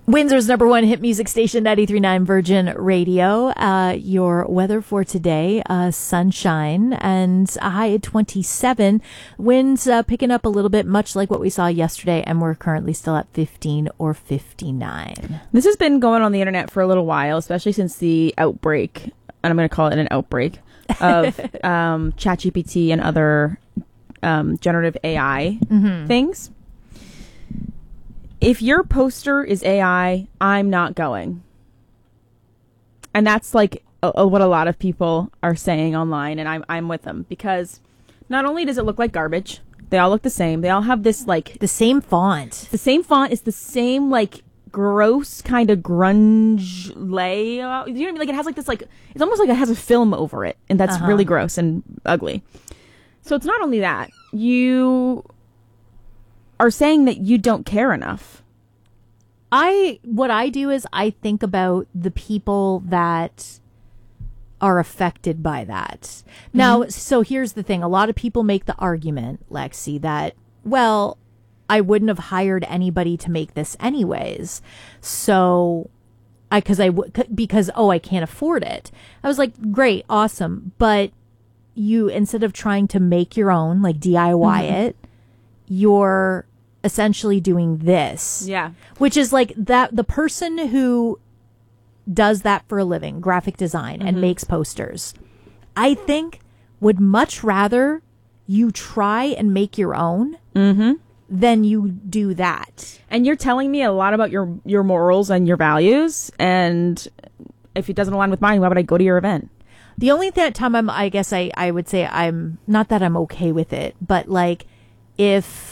Windsor's number one hit music station, 93.9 Virgin Radio. Your weather for today, sunshine and a high at 27. Winds picking up a little bit, much like what we saw yesterday, and we're currently still at 15 or 59. This has been going on the internet for a little while, especially since the outbreak, and I'm going to call it an outbreak, of ChatGPT and other generative AI things. If your poster is AI, I'm not going. And that's like what a lot of people are saying online, and I'm with them, because not only does it look like garbage, they all look the same. They all have this like the same font. The same font is the same like gross kind of grunge layout. You know what I mean? Like it has like this like it's almost like it has a film over it, and that's really gross and ugly. So it's not only that, you are saying that you don't care enough. What I do is I think about the people that are affected by that. Now, so here's the thing. A lot of people make the argument, Lexi, that, well, I wouldn't have hired anybody to make this anyways. So I can't afford it. I was like, great, awesome. But you, instead of trying to make your own, like DIY it, you're essentially doing this. Yeah. Which is like that the person who does that for a living, graphic design, and makes posters, I think would much rather you try and make your own than you do that. And you're telling me a lot about your morals and your values, and if it doesn't align with mine, why would I go to your event? The only time I guess I would say I'm not that I'm okay with it, but like if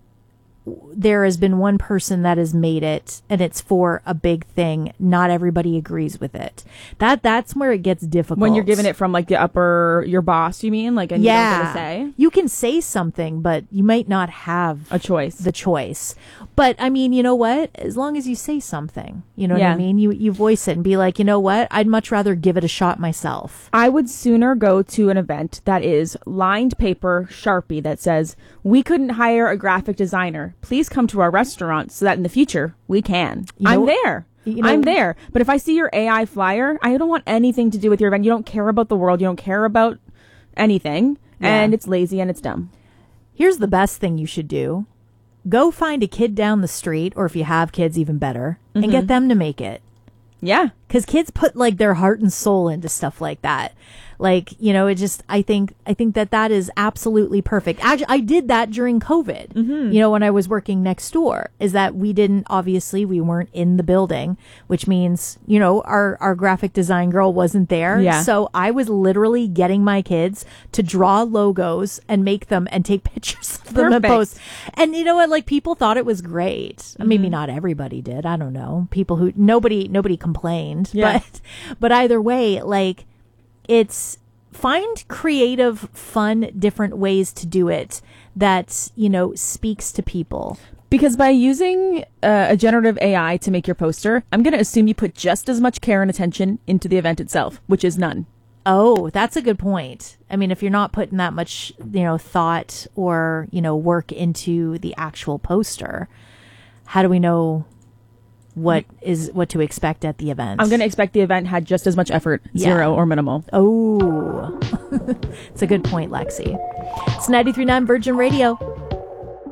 there has been one person that has made it and it's for a big thing, not everybody agrees with it. That's where it gets difficult. When you're giving it from like your boss, you mean? Like, and you don't get to say? You can say something, but you might not have a choice. The choice. But I mean, you know what? As long as you say something, you know what I mean? You voice it and be like, you know what? I'd much rather give it a shot myself. I would sooner go to an event that is lined paper, Sharpie, that says, we couldn't hire a graphic designer. Please come to our restaurant so that in the future we can. I'm there. I'm there. But if I see your AI flyer, I don't want anything to do with your event. You don't care about the world. You don't care about anything. Yeah. And it's lazy and it's dumb. Here's the best thing you should do. Go find a kid down the street, or if you have kids, even better, and get them to make it. Yeah. Because kids put like their heart and soul into stuff like that. Like, you know, it just, I think that is absolutely perfect. Actually, I did that during COVID, you know, when I was working next door, is that we weren't in the building, which means, you know, our graphic design girl wasn't there. Yeah. So I was literally getting my kids to draw logos and make them and take pictures of them and post. And you know what? Like, people thought it was great. Maybe not everybody did. I don't know. People who, nobody complained. Yeah. But either way, like, it's find creative, fun, different ways to do it that, you know, speaks to people. Because by using a generative AI to make your poster, I'm going to assume you put just as much care and attention into the event itself, which is none. Oh, that's a good point. I mean, if you're not putting that much, you know, thought or, you know, work into the actual poster, how do we know what to expect at the event? I'm going to expect the event had just as much effort, zero or minimal. Oh, it's a good point, Lexi. It's 93.9 Virgin Radio.